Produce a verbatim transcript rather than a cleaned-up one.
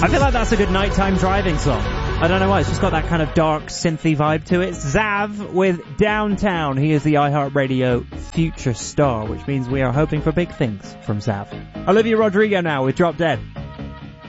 I feel like that's a good nighttime driving song. I don't know why, it's just got that kind of dark synthy vibe to it. Zav with Downtown. He is the iHeartRadio future star, which means we are hoping for big things from Zav. Olivia Rodrigo now with Drop Dead.